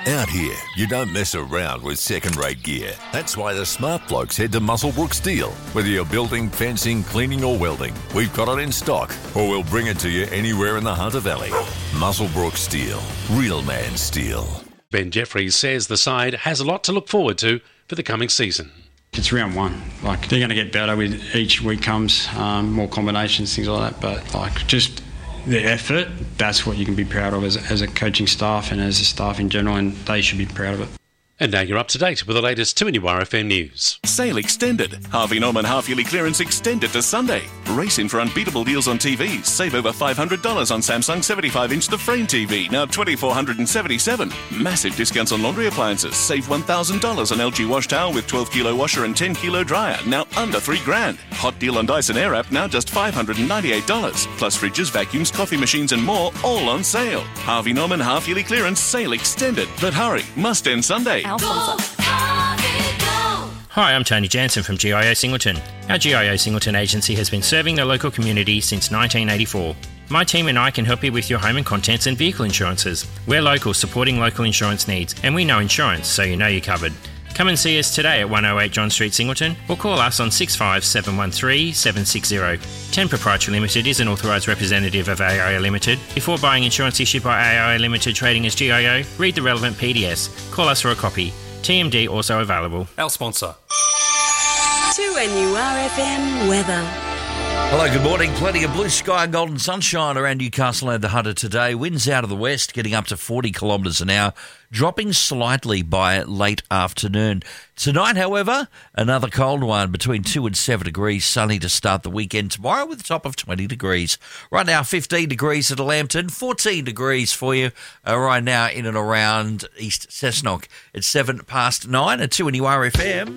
Out here, you don't mess around with second-rate gear. That's why the smart blokes head to Muswellbrook Steel. Whether you're building, fencing, cleaning or welding, we've got it in stock, or we'll bring it to you anywhere in the Hunter Valley. Muswellbrook Steel. Real man steel. Ben Jeffries says the side has a lot to look forward to for the coming season. It's round one. Like, they're going to get better with each week comes, more combinations, things like that. But like, just the effort, that's what you can be proud of as a coaching staff and as a staff in general, and they should be proud of it. And now you're up to date with the latest 2NURFM news. Sale extended. Harvey Norman half-yearly clearance extended to Sunday. Race in for unbeatable deals on TVs. Save over $500 on Samsung 75-inch The Frame TV, now $2,477. Massive discounts on laundry appliances. Save $1,000 on LG wash towel with 12-kilo washer and 10-kilo dryer, now under $3,000. Hot deal on Dyson Airwrap, now just $598. Plus fridges, vacuums, coffee machines and more, all on sale. Harvey Norman half-yearly clearance sale extended. But hurry, must end Sunday. Hi, I'm Tony Jansen from GIO Singleton. Our GIO Singleton agency has been serving the local community since 1984. My team and I can help you with your home and contents and vehicle insurances. We're local, supporting local insurance needs, and we know insurance, so you know you're covered. Come and see us today at 108 John Street, Singleton, or call us on 65713 760. 10 Proprietary Limited is an authorised representative of AIO Limited. Before buying insurance issued by AIO Limited trading as GIO, read the relevant PDS. Call us for a copy. TMD also available. Our sponsor. 2NURFM weather. Hello, good morning. Plenty of blue sky and golden sunshine around Newcastle and the Hunter today. Winds out of the west, getting up to 40 kilometres an hour, dropping slightly by late afternoon. Tonight, however, another cold one between 2 and 7 degrees, sunny to start the weekend tomorrow with a top of 20 degrees. Right now, 15 degrees at Lambton, 14 degrees for you right now in and around East Cessnock. It's 9:07 at 2NURFM.